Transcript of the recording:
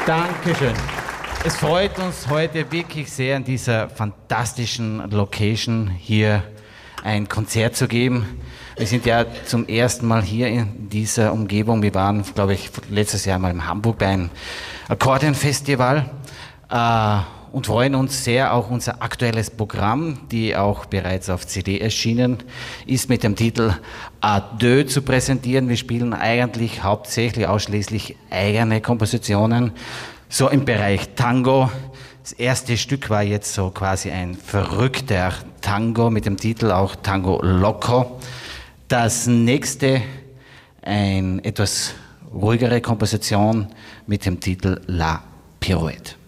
Dankeschön. Es freut uns heute wirklich sehr, in dieser fantastischen Location hier ein Konzert zu geben. Wir sind ja zum ersten Mal hier in dieser Umgebung. Wir waren, glaube ich, letztes Jahr mal in Hamburg bei einem Akkordeonfestival und freuen uns sehr, auch unser aktuelles Programm, die auch bereits auf CD erschienen ist, mit dem Titel A2 zu präsentieren. Wir spielen eigentlich hauptsächlich ausschließlich eigene Kompositionen, so im Bereich Tango. Das erste Stück war jetzt so quasi ein verrückter Tango mit dem Titel auch Tango Loco. Das nächste eine etwas ruhigere Komposition mit dem Titel La Pirouette.